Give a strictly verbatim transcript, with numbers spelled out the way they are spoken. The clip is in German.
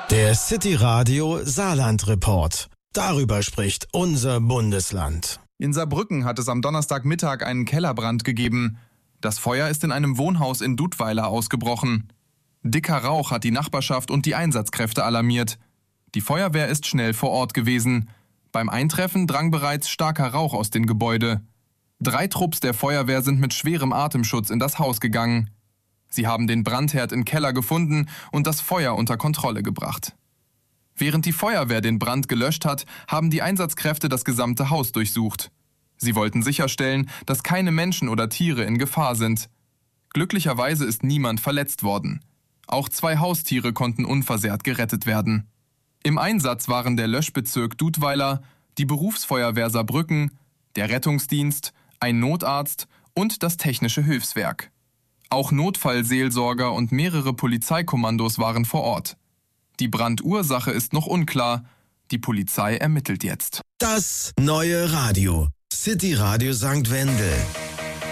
Der City Radio Saarland Report. Darüber spricht unser Bundesland. In Saarbrücken hat es am Donnerstagmittag einen Kellerbrand gegeben. Das Feuer ist in einem Wohnhaus in Dudweiler ausgebrochen. Dicker Rauch hat die Nachbarschaft und die Einsatzkräfte alarmiert. Die Feuerwehr ist schnell vor Ort gewesen. Beim Eintreffen drang bereits starker Rauch aus dem Gebäude. Drei Trupps der Feuerwehr sind mit schwerem Atemschutz in das Haus gegangen. Sie haben den Brandherd im Keller gefunden und das Feuer unter Kontrolle gebracht. Während die Feuerwehr den Brand gelöscht hat, haben die Einsatzkräfte das gesamte Haus durchsucht. Sie wollten sicherstellen, dass keine Menschen oder Tiere in Gefahr sind. Glücklicherweise ist niemand verletzt worden. Auch zwei Haustiere konnten unversehrt gerettet werden. Im Einsatz waren der Löschbezirk Dudweiler, die Berufsfeuerwehr Saarbrücken, der Rettungsdienst, ein Notarzt und das Technische Hilfswerk. Auch Notfallseelsorger und mehrere Polizeikommandos waren vor Ort. Die Brandursache ist noch unklar. Die Polizei ermittelt jetzt. Das neue Radio. City Radio Sankt Wendel.